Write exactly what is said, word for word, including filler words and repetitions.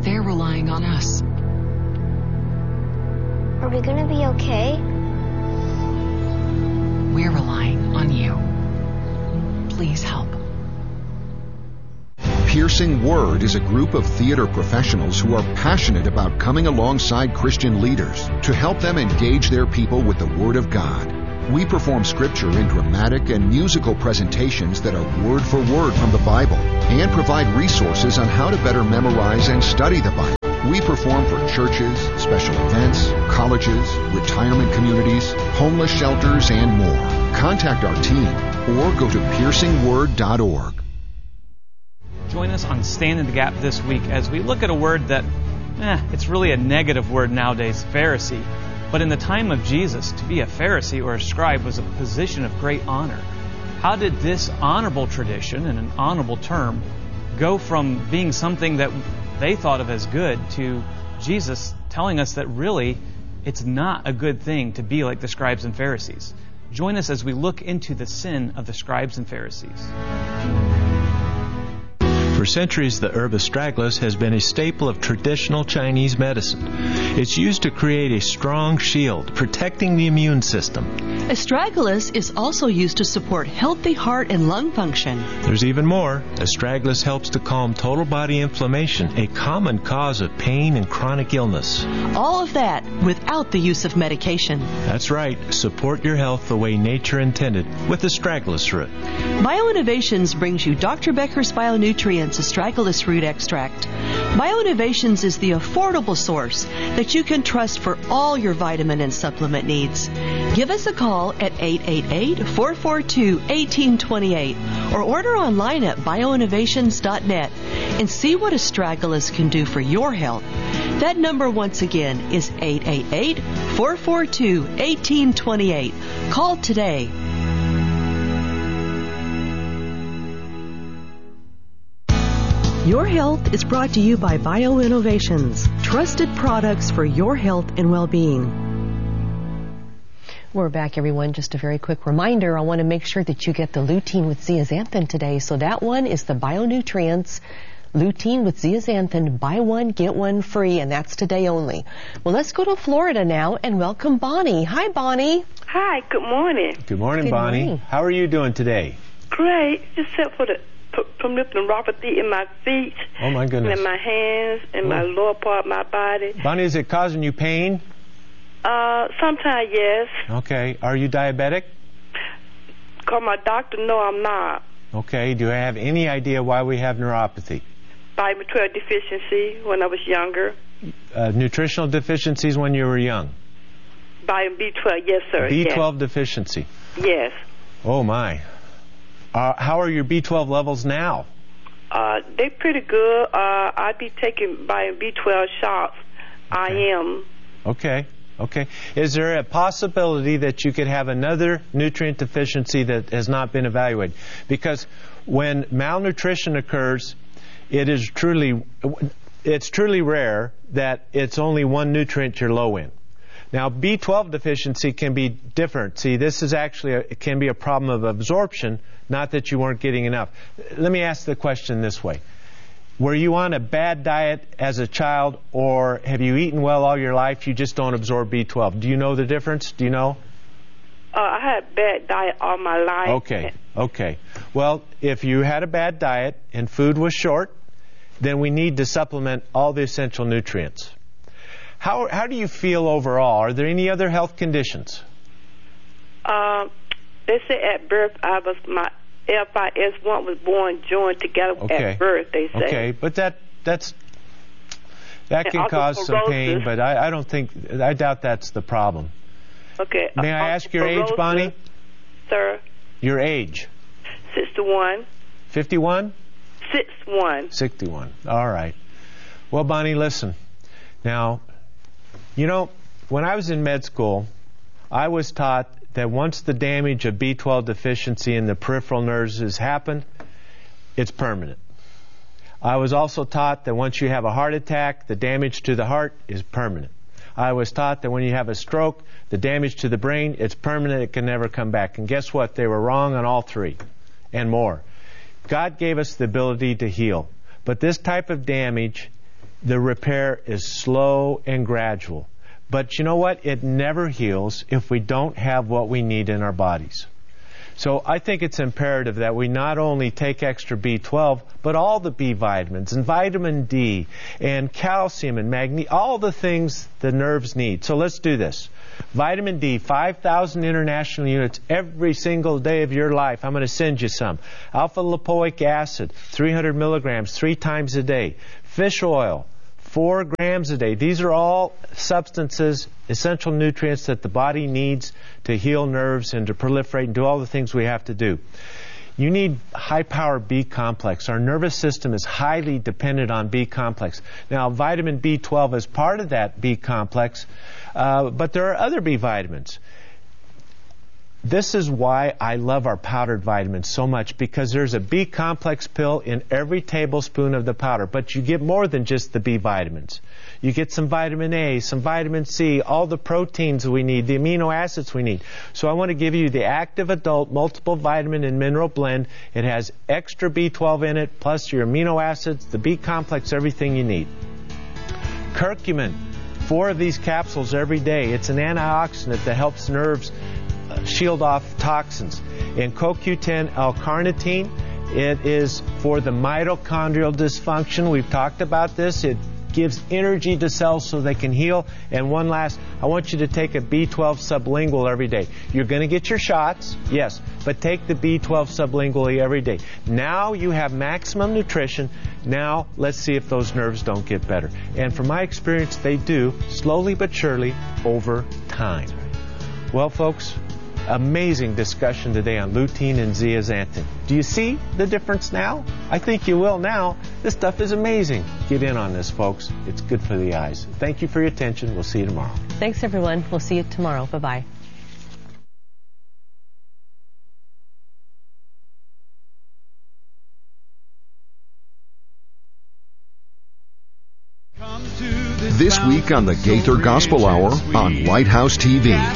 They're relying on us. Are we gonna be okay? We're relying on you. Please help. Piercing Word is a group of theater professionals who are passionate about coming alongside Christian leaders to help them engage their people with the Word of God. We perform Scripture in dramatic and musical presentations that are word for word from the Bible and provide resources on how to better memorize and study the Bible. We perform for churches, special events, colleges, retirement communities, homeless shelters, and more. Contact our team or go to piercing word dot org. Join us on Stand in the Gap this week as we look at a word that, eh, it's really a negative word nowadays, Pharisee. But in the time of Jesus, to be a Pharisee or a scribe was a position of great honor. How did this honorable tradition and an honorable term go from being something that they thought of as good to Jesus telling us that really it's not a good thing to be like the scribes and Pharisees? Join us as we look into the sin of the scribes and Pharisees. For centuries, the herb astragalus has been a staple of traditional Chinese medicine. It's used to create a strong shield, protecting the immune system. Astragalus is also used to support healthy heart and lung function. There's even more. Astragalus helps to calm total body inflammation, a common cause of pain and chronic illness. All of that without the use of medication. That's right. Support your health the way nature intended with astragalus root. BioInnovations brings you Doctor Becker's Bionutrients Astragalus Root Extract. BioInnovations is the affordable source that you can trust for all your vitamin and supplement needs. Give us a call at eight eight eight, four four two, one eight two eight or order online at bioinnovations dot net and see what astragalus can do for your health. That number once again is eight eight eight, four four two, one eight two eight. Call today. Your Health is brought to you by BioInnovations, trusted products for your health and well-being. We're back, everyone. Just a very quick reminder, I want to make sure that you get the lutein with zeaxanthin today. So that one is the Bionutrients lutein with zeaxanthin, buy one, get one free, and that's today only. Well, let's go to Florida now and welcome Bonnie. Hi, Bonnie. Hi, good morning. Good morning, Good Bonnie. morning. How are you doing today? Great, except for the from the neuropathy in my feet, Oh, my goodness. and my hands, and Oh. my lower part of my body. Bonnie, is it causing you pain? Uh, sometimes yes. Okay. Are you diabetic? Cause my doctor know I'm not. Okay. Do you have any idea why we have neuropathy? Vitamin twelve deficiency when I was younger. Uh, nutritional deficiencies when you were young? Vitamin B twelve, yes, sir. B twelve deficiency? Yes. Oh, my. Uh, how are your B twelve levels now? Uh, they pretty good. Uh, I be taking vitamin B twelve shots. Okay. I am. Okay. Okay. Is there a possibility that you could have another nutrient deficiency that has not been evaluated? Because when malnutrition occurs, it is truly, it's truly rare that it's only one nutrient you're low in. Now, B twelve deficiency can be different. See, this is actually, a, it can be a problem of absorption, not that you weren't getting enough. Let me ask the question this way. Were you on a bad diet as a child, or have you eaten well all your life, you just don't absorb B twelve? Do you know the difference? Do you know? Uh, I had a bad diet all my life. Okay, okay. Well, if you had a bad diet and food was short, then we need to supplement all the essential nutrients. How how do you feel overall? Are there any other health conditions? Uh, they say at birth I was my L five S one was born joined together Okay. at birth. They say. Okay, but that that's that And can cause some pain, osteoporosis. but I, I don't think I doubt that's the problem. Okay. May I ask your age, osteoporosis, Bonnie? Sir, Your age? sixty-one. fifty-one? sixty-one. sixty-one. All right. Well, Bonnie, listen. Now, you know, when I was in med school, I was taught that once the damage of B twelve deficiency in the peripheral nerves has happened, it's permanent. I was also taught that once you have a heart attack, the damage to the heart is permanent. I was taught that when you have a stroke, the damage to the brain, it's permanent, it can never come back. And guess what? They were wrong on all three and more. God gave us the ability to heal. But this type of damage the repair is slow and gradual. But you know what? It never heals if we don't have what we need in our bodies. So I think it's imperative that we not only take extra B twelve, but all the B vitamins and vitamin D and calcium and magnesium, all the things the nerves need. So let's do this. Vitamin D, five thousand international units every single day of your life. I'm going to send you some. Alpha-lipoic acid, three hundred milligrams, three times a day. Fish oil, four grams a day. These are all substances, essential nutrients that the body needs to heal nerves and to proliferate and do all the things we have to do. You need high-power B complex. Our nervous system is highly dependent on B complex. Now, vitamin B twelve is part of that B complex, uh, but there are other B vitamins. This is why I love our powdered vitamins so much, because there's a B complex pill in every tablespoon of the powder. But you get more than just the B vitamins. You get some vitamin A, some vitamin C, all the proteins we need, the amino acids we need. So I want to give you the Active Adult Multiple Vitamin and Mineral Blend. It has extra B twelve in it, plus your amino acids, the B complex, everything you need. Curcumin, four of these capsules every day. It's an antioxidant that helps nerves shield off toxins. And Co Q ten L-carnitine, it is for the mitochondrial dysfunction. We've talked about this. It gives energy to cells so they can heal. And one last, I want you to take a B twelve sublingual every day. You're going to get your shots, yes, but take the B twelve sublingually every day. Now you have maximum nutrition. Now let's see if those nerves don't get better. And from my experience, they do, slowly but surely, over time. Well, folks, amazing discussion today on lutein and zeaxanthin. Do you see the difference now? I think you will now. This stuff is amazing. Get in on this, folks. It's good for the eyes. Thank you for your attention. We'll see you tomorrow. Thanks, everyone. We'll see you tomorrow. Bye-bye. This week on the Gaither Gospel Hour on Lighthouse T V.